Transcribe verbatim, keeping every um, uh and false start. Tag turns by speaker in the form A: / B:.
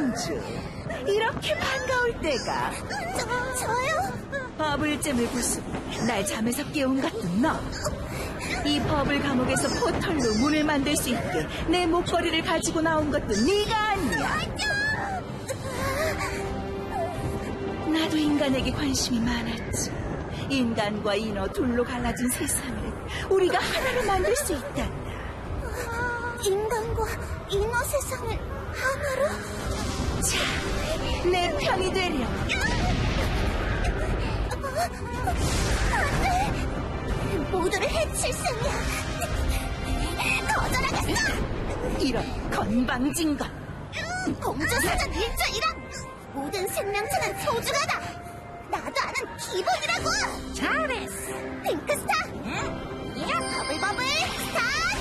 A: 공주, 이렇게 반가울 때가.
B: 저, 저요?
A: 버블잼을 부수고 날 잠에서 깨운 것도 너. 이 버블 감옥에서 포털로 문을 만들 수 있게 내 목걸이를 가지고 나온 것도 네가 아니야. 나도 인간에게 관심이 많았지. 인간과 인어 둘로 갈라진 세상을 우리가 하나로 만들 수 있단다.
B: 인간과 인어 세상을 하나로?
A: 자, 내 편이 되렴.
B: 안돼! 모두를 해칠 셈이야. 거절하겠어!
A: 이런 건방진것.
B: 공주 사전 일자 일항! 모든 생명체는 소중하다! 나도 아는 기본이라고!
C: 잘했어.
B: 핑크스타! 응? 야, 버블버블! 스타!